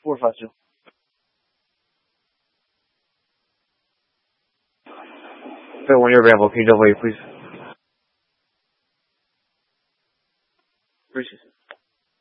452. So when you're available, can you double 8, please? Appreciate it.